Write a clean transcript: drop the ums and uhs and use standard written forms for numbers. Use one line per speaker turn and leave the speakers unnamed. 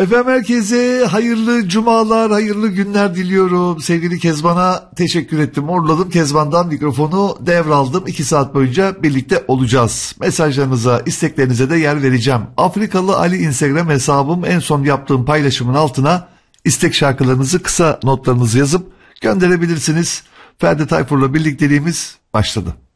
Efendim herkese hayırlı cumalar, hayırlı günler diliyorum. Sevgili Kezban'a teşekkür ettim. Uğurladım. Kezban'dan mikrofonu devraldım. 2 saat boyunca birlikte olacağız. Mesajlarınıza, isteklerinize de yer vereceğim. Afrikalı Ali Instagram hesabım, en son yaptığım paylaşımın altına istek şarkılarınızı, kısa notlarınızı yazıp gönderebilirsiniz. Ferdi Tayfur'la birlikteliğimiz başladı.